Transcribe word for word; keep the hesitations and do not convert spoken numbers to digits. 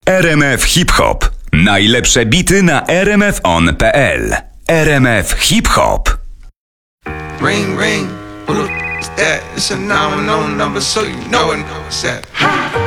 R M F Hip Hop. Najlepsze bity na r m f on kropka p l. R M F Hip Hop. Ring, ring, who the f- is that? It's a nine one zero number, so you know it. What's that?